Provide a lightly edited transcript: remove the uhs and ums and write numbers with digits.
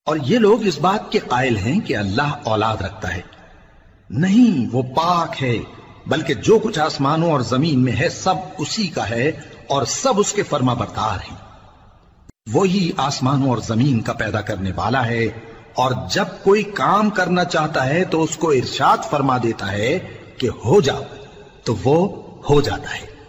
और ये लोग इस बात के कायल हैं कि अल्लाह औलाद रखता है। नहीं, वो पाक है, बल्कि जो कुछ आसमानों और जमीन में है सब उसी का है और सब उसके फर्माबरदार हैं। वही आसमानों और जमीन का पैदा करने वाला है, और जब कोई काम करना चाहता है तो उसको इरशाद फरमा देता है कि हो जाओ, तो वो हो जाता है।